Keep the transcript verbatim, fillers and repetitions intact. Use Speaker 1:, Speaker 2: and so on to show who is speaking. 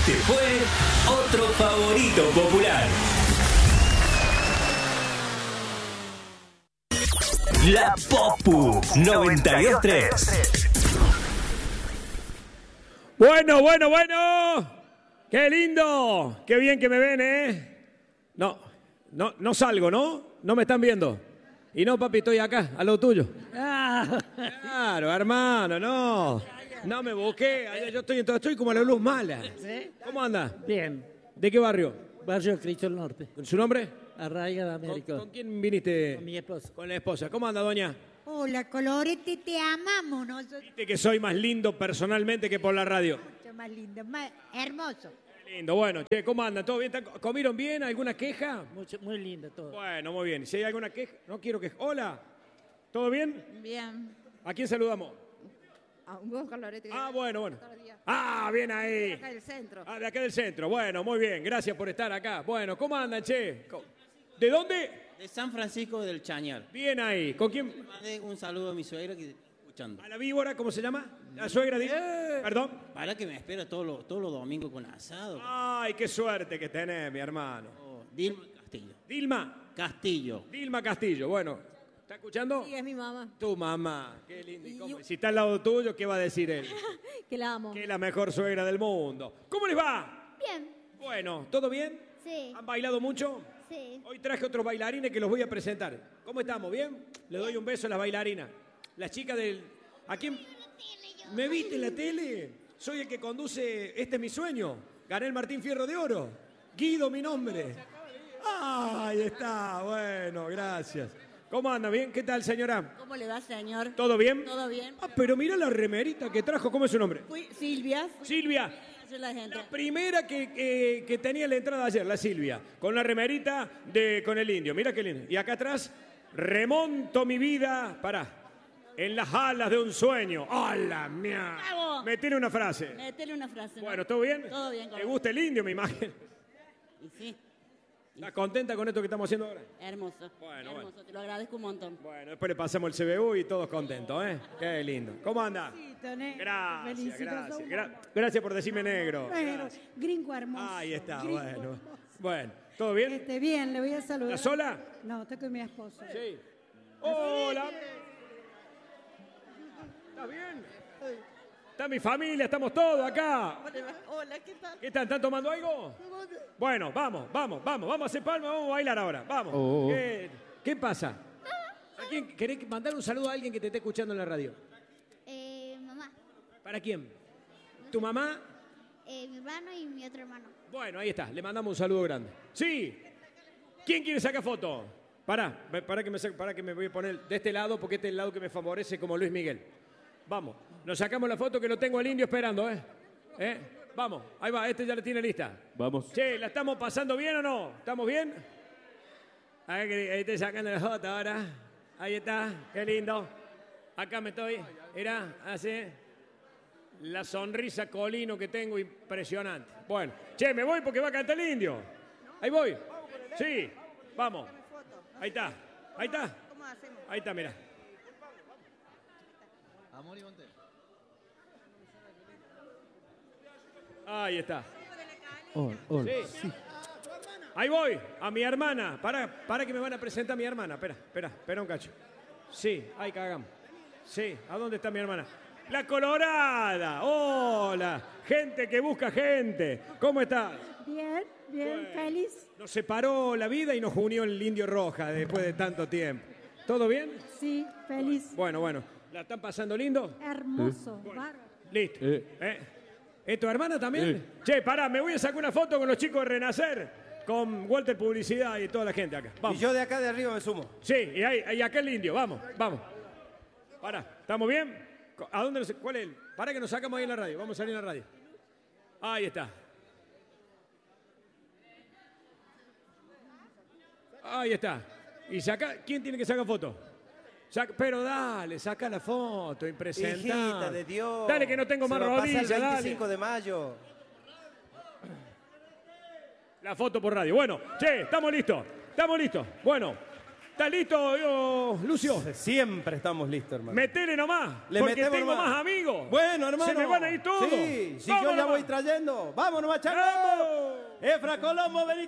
Speaker 1: Este fue otro favorito popular. La Popu noventa y dos tres.
Speaker 2: Bueno, bueno, bueno. Qué lindo. Qué bien que me ven, ¿eh? No, no, no salgo, ¿no? No me están viendo. Y no, papi, estoy acá, al lado tuyo. Claro, hermano, no. No me busqué. Yo estoy, estoy como la luz mala.
Speaker 3: ¿Sí?
Speaker 2: ¿Cómo anda?
Speaker 3: Bien.
Speaker 2: ¿De qué barrio?
Speaker 3: Barrio Cristo del Norte.
Speaker 2: ¿Su nombre?
Speaker 3: Arraiga de América.
Speaker 2: ¿Con, ¿Con quién viniste?
Speaker 3: Con mi esposa.
Speaker 2: Con la esposa. ¿Cómo anda, doña?
Speaker 4: Hola, Colorete, te amamos nosotros.
Speaker 2: Viste que soy más lindo personalmente que por la radio.
Speaker 4: Mucho más lindo, más hermoso.
Speaker 2: Qué lindo, bueno. Che, ¿cómo andan? ¿Todo bien? ¿Comieron bien? ¿Alguna queja?
Speaker 3: Mucho, muy lindo todo.
Speaker 2: Bueno, muy bien. Si hay alguna queja, no quiero que... Hola. ¿Todo bien?
Speaker 5: Bien.
Speaker 2: ¿A quién saludamos?
Speaker 5: A un buen Colorete.
Speaker 2: Ah, bueno, bueno. Ah, bien ahí.
Speaker 5: De acá del centro.
Speaker 2: Ah, de acá del centro. Bueno, muy bien. Gracias por estar acá. Bueno, ¿cómo andan, che? ¿De dónde?
Speaker 6: De San Francisco del Chañar.
Speaker 2: Bien ahí. ¿Con quién?
Speaker 6: Mandé un saludo a mi suegra que está escuchando.
Speaker 2: ¿A la víbora? ¿Cómo se llama? ¿La suegra? Dice?
Speaker 6: Eh.
Speaker 2: Perdón.
Speaker 6: Para que me espera todos los, todos los domingos con asado.
Speaker 2: Ay, qué suerte que tenés, mi hermano.
Speaker 6: Oh, Dilma Castillo.
Speaker 2: Dilma.
Speaker 6: Castillo.
Speaker 2: Dilma Castillo. Bueno, ¿está escuchando?
Speaker 5: Sí, es mi mamá.
Speaker 2: Tu mamá. Qué lindo. ¿Y cómo?
Speaker 5: Y-
Speaker 2: Si está al lado tuyo, ¿qué va a decir él?
Speaker 5: Que la amo.
Speaker 2: Que es la mejor suegra del mundo. ¿Cómo les va?
Speaker 7: Bien,
Speaker 2: Bueno, ¿todo bien?
Speaker 7: sí,
Speaker 2: ¿Han bailado mucho?
Speaker 7: sí.
Speaker 2: Hoy traje otros bailarines que los voy a presentar. ¿Cómo estamos? ¿Bien? Le doy un beso a las bailarinas. Las chicas del... ¿A quién? ¿Me viste en la tele? Soy el que conduce Este es mi sueño. Gané el Martín Fierro de Oro. Guido, mi nombre. Ah, ahí está. Bueno, gracias. ¿Cómo anda? ¿Bien? ¿Qué tal, señora?
Speaker 5: ¿Cómo le va, señor?
Speaker 2: ¿Todo bien?
Speaker 5: ¿Todo bien?
Speaker 2: Ah, pero mira la remerita que trajo. ¿Cómo es su nombre?
Speaker 5: Fui Silvia. Fui
Speaker 2: Silvia.
Speaker 5: ayer la gente.
Speaker 2: La primera que, que, que tenía la entrada ayer, la Silvia, con la remerita de, con el indio. Mira qué lindo. Y acá atrás, remonto mi vida, pará, en las alas de un sueño. ¡Hala, mía!
Speaker 5: Bravo.
Speaker 2: Me tiene una frase.
Speaker 5: Métele una frase. ¿no?
Speaker 2: Bueno, ¿todo bien?
Speaker 5: Todo bien,
Speaker 2: ¿Te
Speaker 5: Colorete.
Speaker 2: gusta el indio, mi imagen?
Speaker 5: Y sí,
Speaker 2: ¿Estás contenta con esto que estamos haciendo ahora?
Speaker 5: hermoso.
Speaker 2: Bueno,
Speaker 5: hermoso. Te lo agradezco un montón.
Speaker 2: Bueno, después le pasamos el C B U y todos contentos, ¿eh? Qué lindo. ¿Cómo anda?
Speaker 4: Toné.
Speaker 2: Gracias,
Speaker 4: Felicito,
Speaker 2: gracias.
Speaker 4: sos un
Speaker 2: Gra-
Speaker 4: amor.
Speaker 2: gracias por decirme negro.
Speaker 4: Bueno,
Speaker 2: Gracias.
Speaker 4: gringo hermoso.
Speaker 2: Ahí está,
Speaker 4: gringo
Speaker 2: bueno.
Speaker 4: hermoso.
Speaker 2: Bueno, ¿todo bien?
Speaker 4: Este, bien, le voy a saludar.
Speaker 2: ¿Estás sola?
Speaker 4: No, estoy con mi esposo.
Speaker 2: Sí. Hola. ¿Estás bien? Está mi familia, estamos todos acá.
Speaker 5: Hola, ¿qué tal?
Speaker 2: ¿Qué están? ¿Están tomando algo? Bueno, vamos, vamos, vamos. Vamos a hacer palmas, vamos a bailar ahora. Vamos.
Speaker 3: Oh.
Speaker 2: ¿Qué, qué pasa? ¿A quién, ¿Querés mandar un saludo a alguien que te esté escuchando en la radio?
Speaker 7: Eh, mamá,
Speaker 2: ¿Para quién? ¿Tu mamá?
Speaker 7: eh, mi hermano y mi otro hermano.
Speaker 2: Bueno, ahí está. Le mandamos un saludo grande. Sí. ¿Quién quiere sacar foto? Pará, para que me saque- pará que me voy a poner de este lado porque este es el lado que me favorece como Luis Miguel. Vamos, nos sacamos la foto que lo tengo al indio esperando, ¿eh? ¿Eh? Vamos, ahí va, este ya la tiene lista.
Speaker 3: Vamos.
Speaker 2: Che, ¿la estamos pasando bien o no? ¿Estamos bien? Ahí, ahí estoy sacando la foto ahora. Ahí está, qué lindo. Acá me estoy, mirá, así. La sonrisa colino que tengo, impresionante. Bueno, che, me voy porque va a cantar el indio. Ahí voy. Sí, vamos. Ahí está, ahí está.
Speaker 5: ¿Cómo hacemos?
Speaker 2: Ahí está, mirá. Ahí está.
Speaker 3: Hola, hola.
Speaker 2: Sí. Ahí voy, a mi hermana. Para, para que me van a presentar a mi hermana. Espera, espera, espera un cacho. Sí, ahí cagamos. Sí, ¿a dónde está mi hermana? La Colorada. Hola, gente que busca gente. ¿Cómo estás?
Speaker 4: Bien, bien,
Speaker 2: Bueno.
Speaker 4: feliz.
Speaker 2: Nos separó la vida y nos unió el Indio Roja después de tanto tiempo. ¿Todo bien?
Speaker 4: Sí, feliz.
Speaker 2: Bueno, bueno. ¿La están pasando lindo?
Speaker 4: Hermoso, bárbaro.
Speaker 2: Listo.
Speaker 3: Eh.
Speaker 2: ¿Eh? ¿Es tu hermana también? Che, pará, me voy a sacar una foto con los chicos de Renacer, con Walter Publicidad y toda la gente acá. Vamos.
Speaker 8: Y yo de acá de arriba me sumo.
Speaker 2: Sí, y, ahí, y acá el indio, vamos, vamos. Pará, ¿estamos bien? ¿A dónde nos, cuál es el? Pará que nos sacamos ahí en la radio, vamos a salir en la radio. Ahí está. Ahí está. Y saca, ¿quién tiene que sacar foto? Saca- pero dale, saca la foto, impresentable.
Speaker 8: Hijita de Dios.
Speaker 2: Dale que no tengo
Speaker 8: Se
Speaker 2: más
Speaker 8: va a pasar
Speaker 2: rodillas,
Speaker 8: el
Speaker 2: dale.
Speaker 8: veinticinco de mayo.
Speaker 2: La foto por radio. Bueno, che, estamos listos. Estamos listos. Bueno, ¿Estás listo, yo, Lucio?
Speaker 8: Siempre estamos listos, hermano.
Speaker 2: Metele nomás,
Speaker 8: Le
Speaker 2: porque
Speaker 8: metemos
Speaker 2: tengo
Speaker 8: nomás.
Speaker 2: más amigos.
Speaker 8: Bueno, hermano.
Speaker 2: Se me van a ir todos.
Speaker 8: Sí, si
Speaker 2: Vamos
Speaker 8: yo ya
Speaker 2: nomás.
Speaker 8: voy trayendo. Vámonos, machaco.
Speaker 2: ¡Vamos!
Speaker 8: Efra Colombo, vení.